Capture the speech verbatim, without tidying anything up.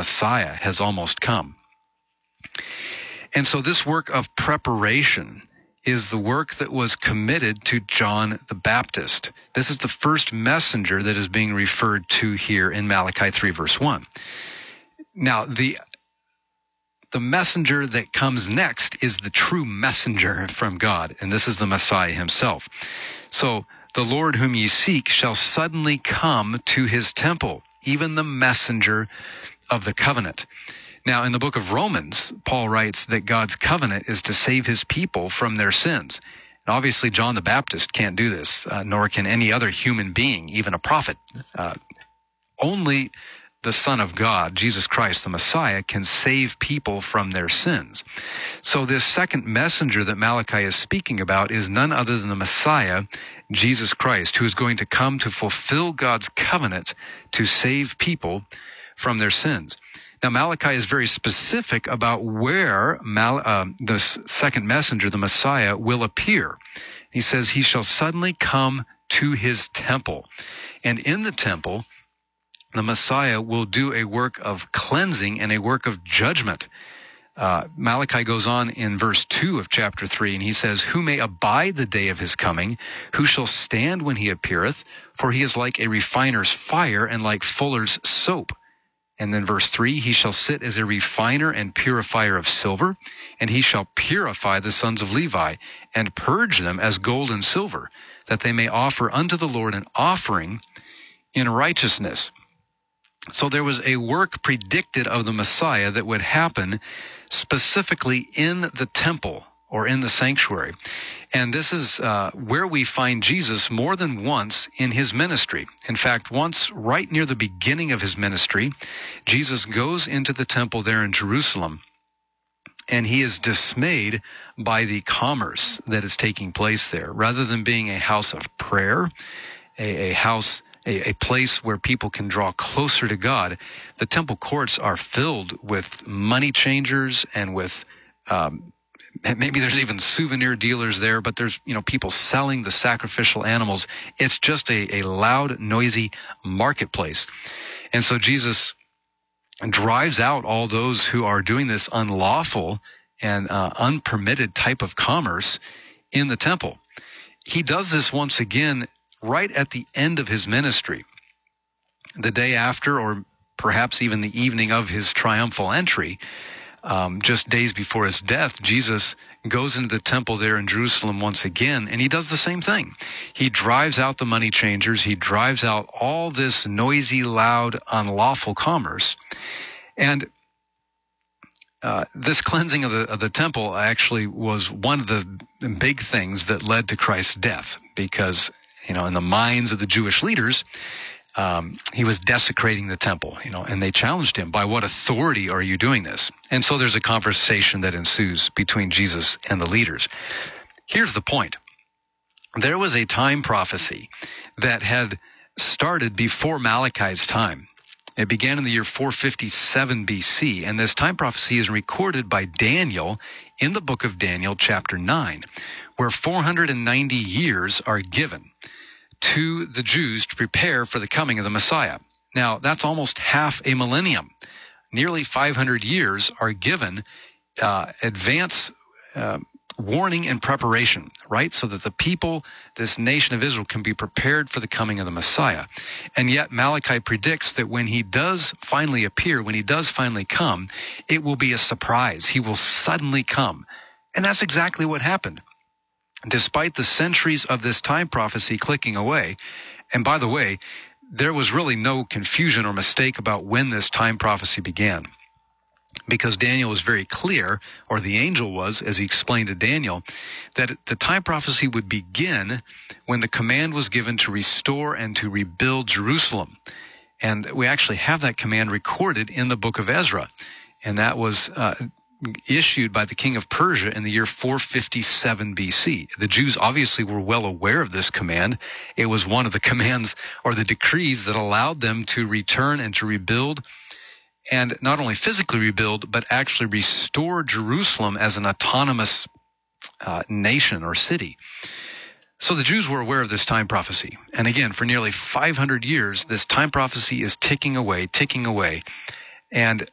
Messiah has almost come. And so this work of preparation is the work that was committed to John the Baptist. This is the first messenger that is being referred to here in Malachi three, verse one. Now, the the messenger that comes next is the true messenger from God, and this is the Messiah himself. So, the Lord whom ye seek shall suddenly come to his temple, even the messenger of the covenant. Now, in the book of Romans, Paul writes that God's covenant is to save his people from their sins. And obviously, John the Baptist can't do this, uh, nor can any other human being, even a prophet. Uh, only the Son of God, Jesus Christ, the Messiah, can save people from their sins. So this second messenger that Malachi is speaking about is none other than the Messiah, Jesus Christ, who is going to come to fulfill God's covenant to save people from their sins. Now, Malachi is very specific about where Mal, uh, the second messenger, the Messiah, will appear. He says he shall suddenly come to his temple. And in the temple, the Messiah will do a work of cleansing and a work of judgment. Uh, Malachi goes on in verse two of chapter three, and he says, who may abide the day of his coming? Who shall stand when he appeareth? For he is like a refiner's fire and like fuller's soap. And then verse three, he shall sit as a refiner and purifier of silver, and he shall purify the sons of Levi, and purge them as gold and silver, that they may offer unto the Lord an offering in righteousness. So there was a work predicted of the Messiah that would happen specifically in the temple or in the sanctuary. And this is uh, where we find Jesus more than once in his ministry. In fact, once right near the beginning of his ministry, Jesus goes into the temple there in Jerusalem, and he is dismayed by the commerce that is taking place there. Rather than being a house of prayer, a, a house A, a place where people can draw closer to God, the temple courts are filled with money changers and with um, maybe there's even souvenir dealers there, but there's, you know, people selling the sacrificial animals. It's just a, a loud, noisy marketplace. And so Jesus drives out all those who are doing this unlawful and uh, unpermitted type of commerce in the temple. He does this once again right at the end of his ministry. The day after, or perhaps even the evening of his triumphal entry, um, just days before his death, Jesus goes into the temple there in Jerusalem once again, and he does the same thing. He drives out the money changers. He drives out all this noisy, loud, unlawful commerce. And Uh, this cleansing of the, of the temple actually was one of the big things that led to Christ's death, because, you know, in the minds of the Jewish leaders, um, he was desecrating the temple, you know, and they challenged him, by what authority are you doing this? And so there's a conversation that ensues between Jesus and the leaders. Here's the point. There was a time prophecy that had started before Malachi's time. It began in the year four fifty-seven B C, and this time prophecy is recorded by Daniel in the book of Daniel, chapter nine, where four hundred ninety years are given to the Jews to prepare for the coming of the Messiah. Now, that's almost half a millennium. Nearly five hundred years are given uh, advance uh, warning and preparation, right? So that the people, this nation of Israel, can be prepared for the coming of the Messiah. And yet Malachi predicts that when he does finally appear, when he does finally come, it will be a surprise. He will suddenly come. And that's exactly what happened. Despite the centuries of this time prophecy clicking away, and by the way, there was really no confusion or mistake about when this time prophecy began, because Daniel was very clear, or the angel was, as he explained to Daniel, that the time prophecy would begin when the command was given to restore and to rebuild Jerusalem. And we actually have that command recorded in the book of Ezra. And that was uh, issued by the king of Persia in the year four fifty-seven B C. The Jews obviously were well aware of this command. It was one of the commands or the decrees that allowed them to return and to rebuild, and not only physically rebuild, but actually restore Jerusalem as an autonomous uh, nation or city. So the Jews were aware of this time prophecy. And again, for nearly five hundred years, this time prophecy is ticking away, ticking away. And